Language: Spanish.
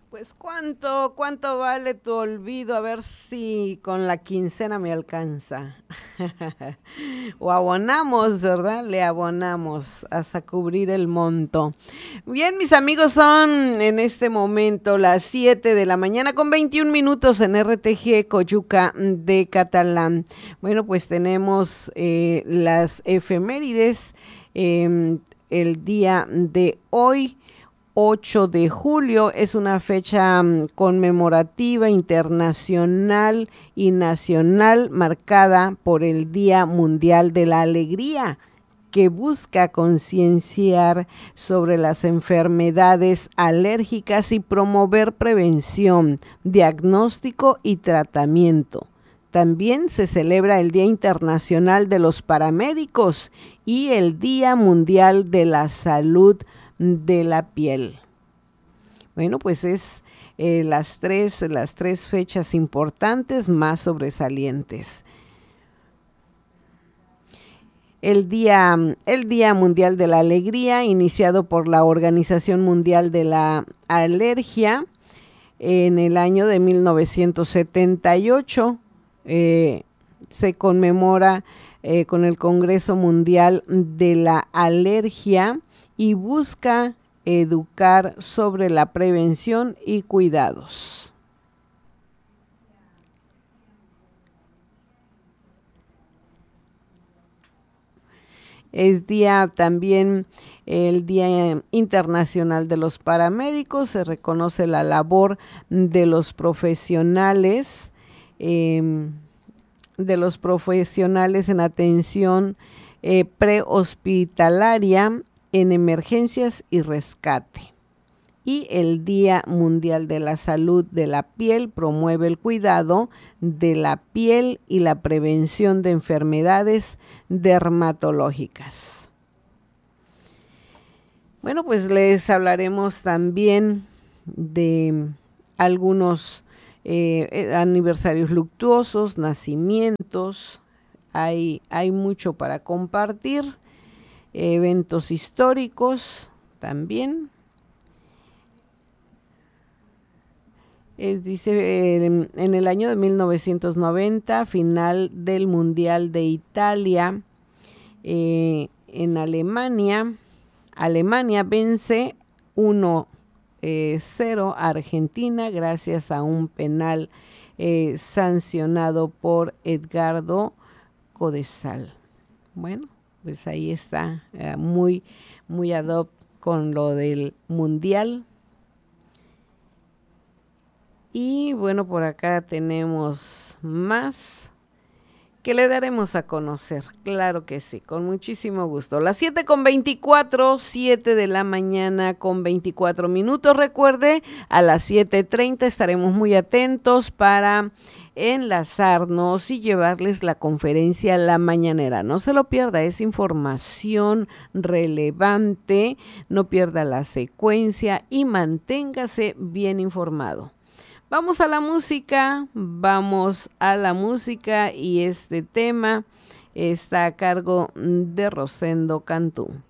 Pues cuánto vale tu olvido, a ver si con la quincena me alcanza. O abonamos, ¿verdad? Le abonamos hasta cubrir el monto. Bien, mis amigos, son en este momento las 7 de la mañana con 21 minutos en RTG Coyuca de Catalán. Bueno, pues tenemos las efemérides el día de hoy. 8 de julio es una fecha conmemorativa internacional y nacional marcada por el Día Mundial de la Alegría, que busca concienciar sobre las enfermedades alérgicas y promover prevención, diagnóstico y tratamiento. También se celebra el Día Internacional de los Paramédicos y el Día Mundial de la Salud de la piel. Bueno, pues es las tres fechas importantes más sobresalientes. El Día Mundial de la Alegría, iniciado por la Organización Mundial de la Alergia en el año de 1978, se conmemora con el Congreso Mundial de la Alergia y busca educar sobre la prevención y cuidados. Es también el Día Internacional de los Paramédicos. Se reconoce la labor de los profesionales, en atención prehospitalaria, en emergencias y rescate. Y el Día Mundial de la Salud de la Piel promueve el cuidado de la piel y la prevención de enfermedades dermatológicas. Bueno, pues les hablaremos también de algunos aniversarios luctuosos, nacimientos. Hay mucho para compartir. Eventos históricos también. Dice, en el año de 1990, final del Mundial de Italia, en Alemania. Alemania vence 1-0 a Argentina gracias a un penal sancionado por Edgardo Codesal. Bueno, pues ahí está, muy ad hoc con lo del mundial. Y bueno, por acá tenemos más que le daremos a conocer. Claro que sí, con muchísimo gusto. Las 7:24, 7 de la mañana con 24 minutos. Recuerde, a las 7:30 estaremos muy atentos para enlazarnos y llevarles la conferencia La Mañanera. No se lo pierda, es información relevante, no pierda la secuencia y manténgase bien informado. Vamos a la música y este tema está a cargo de Rosendo Cantú.